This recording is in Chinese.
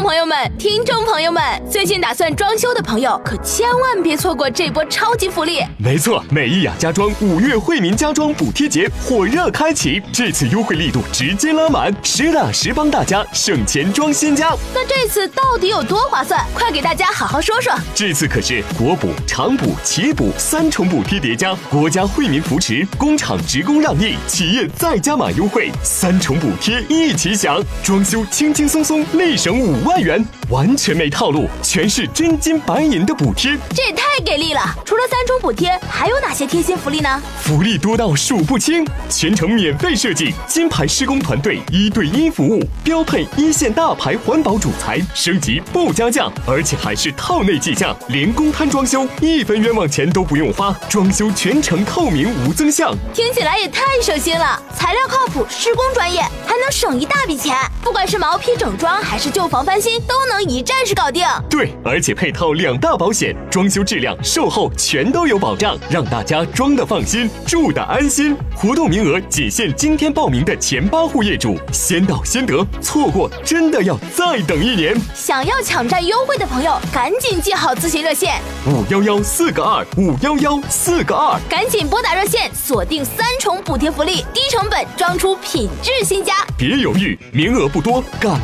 朋友们、听众朋友们，最近打算装修的朋友可千万别错过这波超级福利。 没错，美意雅家装5月惠民家装补贴节火热开启，这次优惠力度直接拉满，实打实帮大家省钱装新家。 那这次到底有多划算？快给大家好好说说。 这次可是国补、厂补、企业补3重补贴叠加，国家惠民扶持，工厂职工让利，企业再加码优惠，3重补贴一起享，装修轻轻松松立省5万元，完全没套路，全是真金白银的补贴， 这也太给力了！除了3重补贴，还有哪些贴心福利呢？ 福利多到数不清，全程免费设计，金牌施工团队1对1服务，标配1线大牌环保主材，升级不加价，而且还是套内计价，连公摊装修1分冤枉钱都不用花，装修全程透明无增项， 听起来也太省心了，材料靠谱，施工专业，还能省一大笔钱。不管是毛坯整装还是旧房翻新，都能一站式搞定。 对，而且配套2大保险，装修质量、售后全都有保障，让大家装得放心，住得安心。活动名额仅限今天报名的前8户业主，先到先得，错过真的要再等1年。 想要抢占优惠的朋友，赶紧记好咨询热线 511-4个2，511-4个2， 赶紧拨打热线，锁定3重补贴福利，低成本装出品质新家。 别犹豫，名额不多，赶